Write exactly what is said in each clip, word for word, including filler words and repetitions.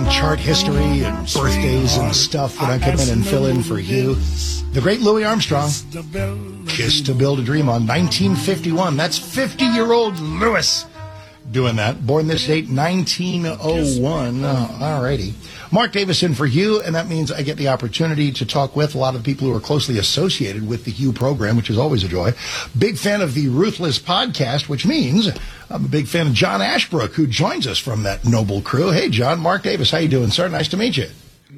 some chart history and birthdays and stuff when I come in and fill in for you. The great Louis Armstrong, Kiss to Build a Dream on nineteen fifty-one. That's fifty-year-old Louis doing that. Born this date, nineteen oh one. Uh, all righty. Mark Davis in for Hugh, and that means I get the opportunity to talk with a lot of the people who are closely associated with the Hugh program, which is always a joy. Big fan of the Ruthless podcast, which means I'm a big fan of John Ashbrook, who joins us from that noble crew. Hey, John, Mark Davis, how you doing, sir? Nice to meet you.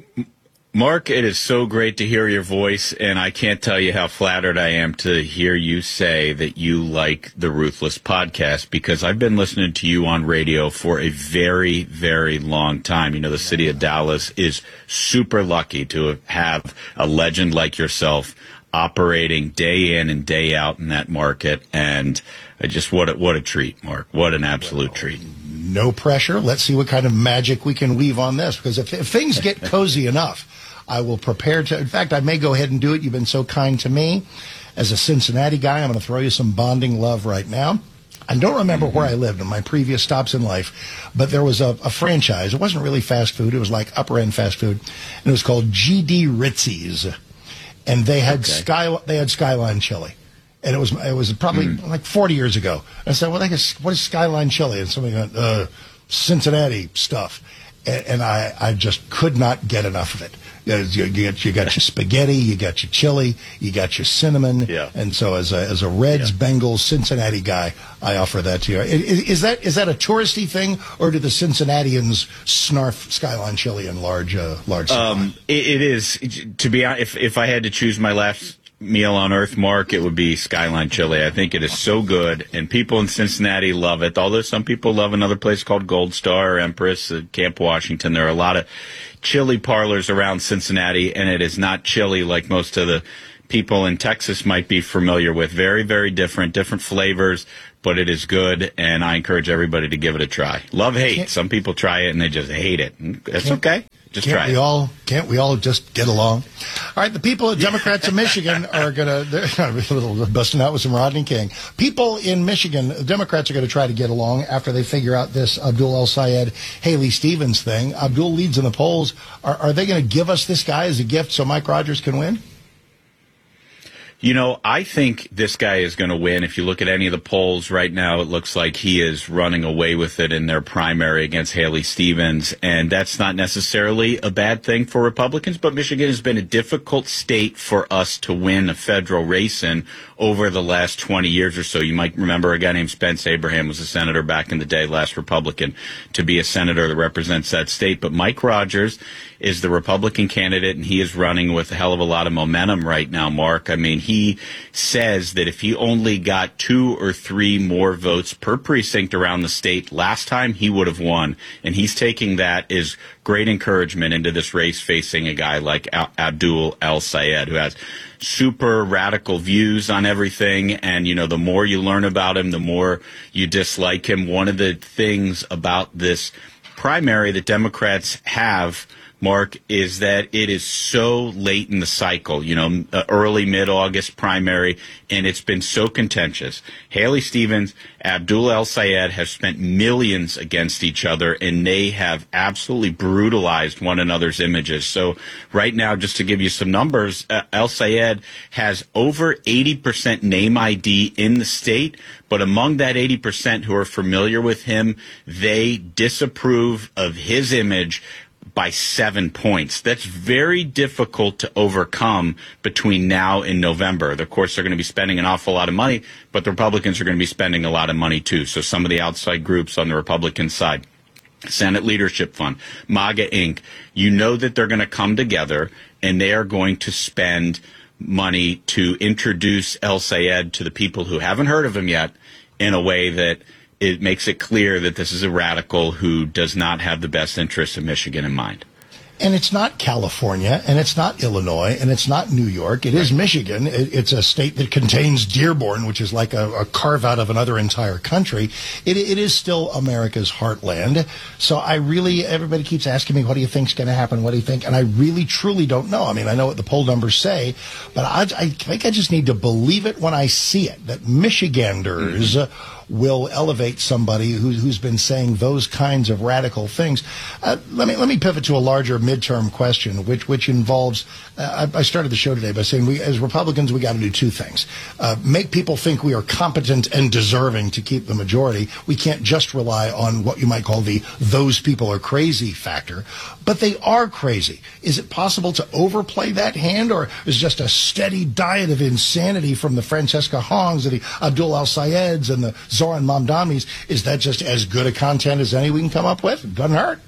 Mark, it is so great to hear your voice, and I can't tell you how flattered I am to hear you say that you like the Ruthless podcast, because I've been listening to you on radio for a very, very long time. You know, the city of Dallas is super lucky to have a legend like yourself operating day in and day out in that market, and I just what a, what a treat, Mark. What an absolute treat. No pressure. Let's see what kind of magic we can weave on this, because if, if things get cozy enough, I will prepare to. In fact, I may go ahead and do it. You've been so kind to me. As a Cincinnati guy, I'm going to throw you some bonding love right now. I don't remember mm-hmm. where I lived in my previous stops in life, but there was a, a franchise. It wasn't really fast food. It was like upper-end fast food, and it was called G D Ritzy's, and they had okay. sky they had Skyline chili. And it was it was probably mm. like forty years ago. I said, well, I guess, what is Skyline chili? And somebody went, uh, Cincinnati stuff. And, and I, I just could not get enough of it. You, you, you, got, you got your spaghetti, you got your chili, you got your cinnamon. Yeah. And so as a, as a Reds, yeah. Bengals, Cincinnati guy, I offer that to you. Is, is that is that a touristy thing, or do the Cincinnatians snarf Skyline chili in large uh, large um, it, it is. To be honest, if, if I had to choose my last meal on earth, Mark, it would be Skyline chili. I think it is so good, and people in Cincinnati love it, although some people love another place called Gold Star or Empress at Camp Washington. There are a lot of chili parlors around Cincinnati, and it is not chili like most of the people in Texas might be familiar with. Very, very different, different flavors, but it is good, and I encourage everybody to give it a try. Love, hate. Some people try it, and they just hate it. That's okay. Just can't try we it. all can't we all just get along? All right, the people, the Democrats in Michigan are going to busting out with some Rodney King. People in Michigan, the Democrats are going to try to get along after they figure out this Abdul El-Sayed, Haley Stevens thing. Abdul leads in the polls. Are, are they going to give us this guy as a gift so Mike Rogers can win? You know, I think this guy is going to win. If you look at any of the polls right now, it looks like he is running away with it in their primary against Haley Stevens. And that's not necessarily a bad thing for Republicans, but Michigan has been a difficult state for us to win a federal race in over the last twenty years or so. You might remember a guy named Spence Abraham was a senator back in the day, last Republican to be a senator that represents that state. But Mike Rogers is the Republican candidate, and he is running with a hell of a lot of momentum right now, Mark. I mean, he says that if he only got two or three more votes per precinct around the state last time, he would have won. And he's taking that as great encouragement into this race facing a guy like Abdul El-Sayed, who has super radical views on everything. And, you know, the more you learn about him, the more you dislike him. One of the things about this primary that Democrats have, Mark, is that it is so late in the cycle, you know, early, mid-August primary, and it's been so contentious. Haley Stevens, Abdul El-Sayed have spent millions against each other, and they have absolutely brutalized one another's images. So right now, just to give you some numbers, uh, El-Sayed has over eighty percent name I D in the state, but among that eighty percent who are familiar with him, they disapprove of his image by seven points. That's very difficult to overcome between now and November. Of course, they're going to be spending an awful lot of money, but the Republicans are going to be spending a lot of money too. So some of the outside groups on the Republican side, Senate Leadership Fund, MAGA Incorporated, you know that they're going to come together and they are going to spend money to introduce El-Sayed to the people who haven't heard of him yet in a way that it makes it clear that this is a radical who does not have the best interests of Michigan in mind. And it's not California, and it's not Illinois, and it's not New York. It is Michigan. It's a state that contains Dearborn, which is like a, a carve-out of another entire country. It, it is still America's heartland. So I really, everybody keeps asking me, what do you think's going to happen? What do you think? And I really, truly don't know. I mean, I know what the poll numbers say, but I, I think I just need to believe it when I see it, that Michiganders mm-hmm. will elevate somebody who, who's been saying those kinds of radical things. Uh, let me let me pivot to a larger midterm question, which which involves. Uh, I, I started the show today by saying we, as Republicans, we got to do two things: uh, make people think we are competent and deserving to keep the majority. We can't just rely on what you might call the "those people are crazy" factor, but they are crazy. Is it possible to overplay that hand, or is it just a steady diet of insanity from the Francesca Hongs and the Abdul Al-Sayeds and the Zoran Mamdamis? Is that just as good a content as any we can come up with? It doesn't hurt.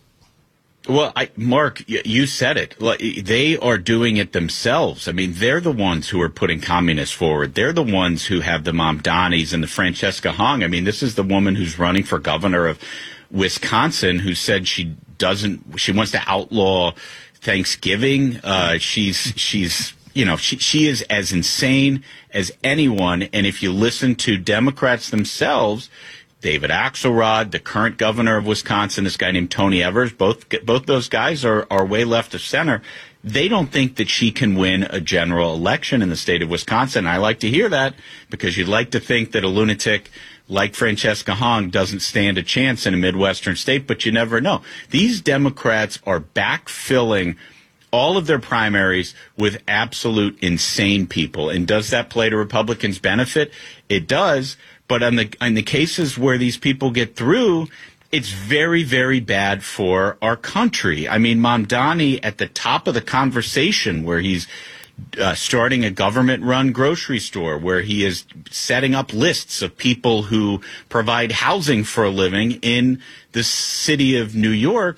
Well, I, Mark, you said it. They are doing it themselves. I mean, they're the ones who are putting communists forward. They're the ones who have the Mamdanis and the Francesca Hong. I mean, this is the woman who's running for governor of Wisconsin who said she doesn't, she wants to outlaw Thanksgiving. Uh, she's, she's, you know, she, she is as insane as anyone. And if you listen to Democrats themselves, David Axelrod, the current governor of Wisconsin, this guy named Tony Evers, both both those guys are, are way left of center. They don't think that she can win a general election in the state of Wisconsin. I like to hear that because you'd like to think that a lunatic like Francesca Hong doesn't stand a chance in a Midwestern state, but you never know. These Democrats are backfilling all of their primaries with absolute insane people. And does that play to Republicans' benefit? It does. But on the in the cases where these people get through, it's very, very bad for our country. I mean, Mamdani at the top of the conversation where he's uh, starting a government-run grocery store, where he is setting up lists of people who provide housing for a living in the city of New York.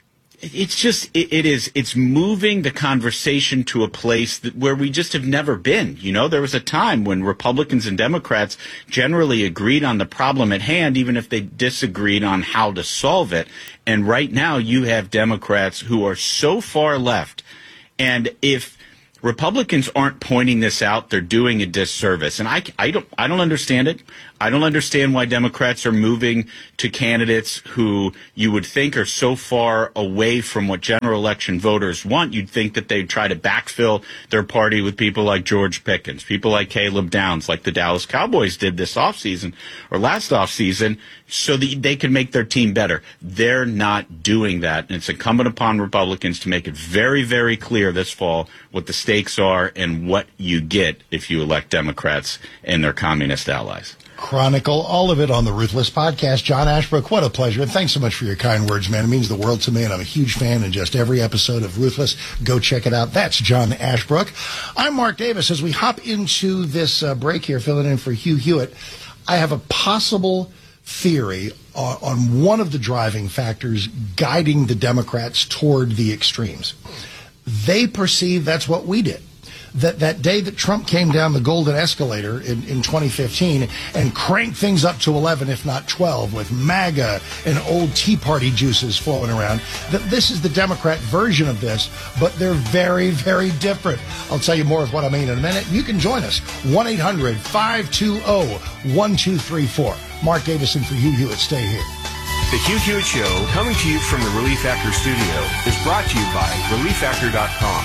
It's just, it, it is, it's moving the conversation to a place that, where we just have never been. You know, there was a time when Republicans and Democrats generally agreed on the problem at hand, even if they disagreed on how to solve it. And right now you have Democrats who are so far left. And if Republicans aren't pointing this out, they're doing a disservice. And I, I don't, I don't understand it. I don't understand why Democrats are moving to candidates who you would think are so far away from what general election voters want. You'd think that they'd try to backfill their party with people like George Pickens, people like Caleb Downs, like the Dallas Cowboys did this offseason or last offseason, so that they could make their team better. They're not doing that. And it's incumbent upon Republicans to make it very, very clear this fall what the stakes are and what you get if you elect Democrats and their communist allies. Chronicle all of it on the Ruthless Podcast. John Ashbrook, what a pleasure. And thanks so much for your kind words, man. It means the world to me, and I'm a huge fan in just every episode of Ruthless. Go check it out. That's John Ashbrook. I'm Mark Davis. As we hop into this uh, break here, filling in for Hugh Hewitt, I have a possible theory on, on one of the driving factors guiding the Democrats toward the extremes. They perceive that's what we did. That that day that Trump came down the golden escalator in, in twenty fifteen and cranked things up to eleven, if not twelve, with MAGA and old Tea Party juices flowing around, that this is the Democrat version of this, but they're very, very different. I'll tell you more of what I mean in a minute. You can join us, one eight hundred five two zero one two three four. Mark Davison for Hugh Hewitt. Stay here. The Hugh Hewitt Show, coming to you from the Relief Factor studio, is brought to you by relief factor dot com.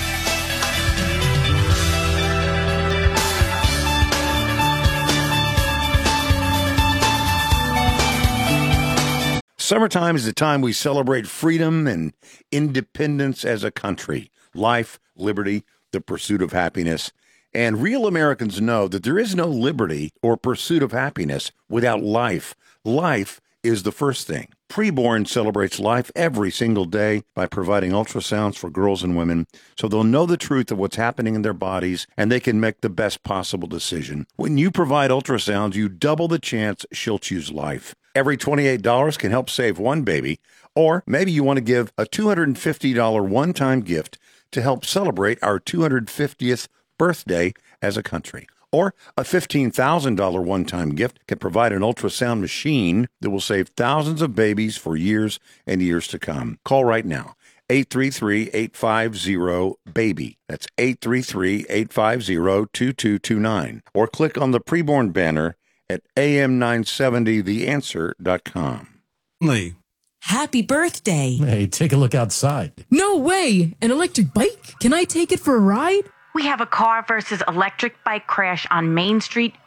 Summertime is the time we celebrate freedom and independence as a country. Life, liberty, the pursuit of happiness. And real Americans know that there is no liberty or pursuit of happiness without life. Life is the first thing. Preborn celebrates life every single day by providing ultrasounds for girls and women so they'll know the truth of what's happening in their bodies and they can make the best possible decision. When you provide ultrasounds, you double the chance she'll choose life. Every twenty-eight dollars can help save one baby, or maybe you want to give a two hundred fifty dollars one-time gift to help celebrate our two hundred fiftieth birthday as a country. Or a fifteen thousand dollars one-time gift can provide an ultrasound machine that will save thousands of babies for years and years to come. Call right now, eight three three, eight five zero, BABY. That's eight three three, eight five zero, two two two nine. Or click on the preborn banner at A M nine seventy the answer dot com. Lee. Happy birthday. Hey, take a look outside. No way! An electric bike? Can I take it for a ride? We have a car versus electric bike crash on Main Street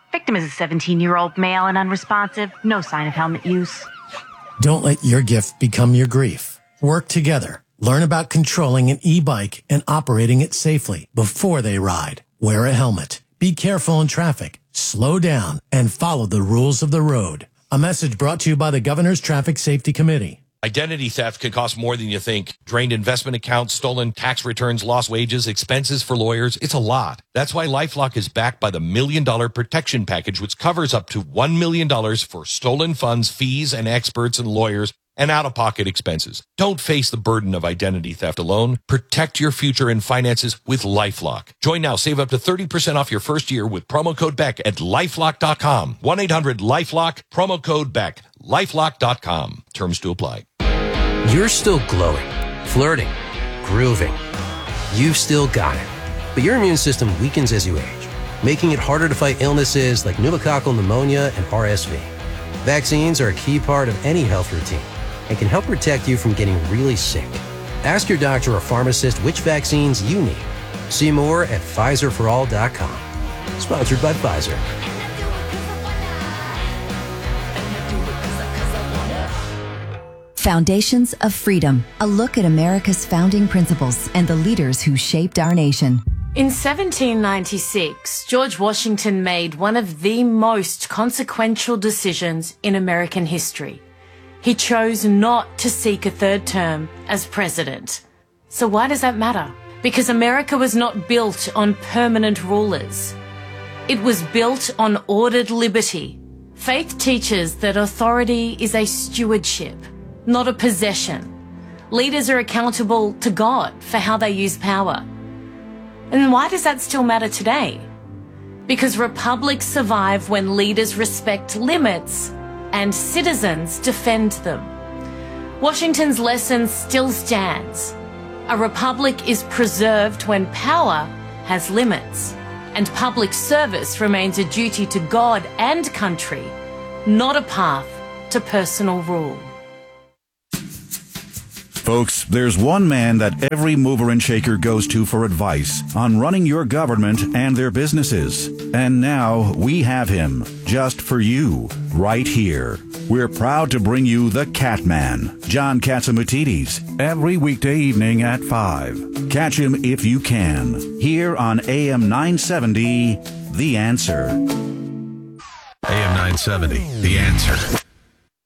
Victim is a seventeen-year-old male and unresponsive. No sign of helmet use. Don't let your gift become your grief. Work together. Learn about controlling an e-bike and operating it safely before they ride. Wear a helmet. Be careful in traffic. Slow down and follow the rules of the road. A message brought to you by the Governor's Traffic Safety Committee. Identity theft can cost more than you think. Drained investment accounts, stolen tax returns, lost wages, expenses for lawyers. It's a lot. That's why LifeLock is backed by the Million Dollar Protection Package, which covers up to one million dollars for stolen funds, fees, and experts and lawyers, and out-of-pocket expenses. Don't face the burden of identity theft alone. Protect your future and finances with LifeLock. Join now. Save up to thirty percent off your first year with promo code Beck at lifelock dot com. one eight hundred lifelock, promo code Beck. lifelock dot com. Terms to apply. You're still glowing, flirting, grooving. You've still got it. But your immune system weakens as you age, making it harder to fight illnesses like pneumococcal pneumonia and R S V. Vaccines are a key part of any health routine and can help protect you from getting really sick. Ask your doctor or pharmacist which vaccines you need. See more at Pfizer for all dot com. Sponsored by Pfizer. Foundations of Freedom, a look at America's founding principles and the leaders who shaped our nation. In seventeen ninety-six, George Washington made one of the most consequential decisions in American history. He chose not to seek a third term as president. So why does that matter? Because America was not built on permanent rulers. It was built on ordered liberty. Faith teaches that authority is a stewardship, not a possession. Leaders are accountable to God for how they use power. And why does that still matter today? Because republics survive when leaders respect limits and citizens defend them. Washington's lesson still stands. A republic is preserved when power has limits, and public service remains a duty to God and country, not a path to personal rule. Folks, there's one man that every mover and shaker goes to for advice on running your government and their businesses. And now we have him, just for you, right here. We're proud to bring you the Catman, John Catsimatidis, every weekday evening at five. Catch him if you can, here on A M nine seventy, The Answer. A M nine seventy, The Answer.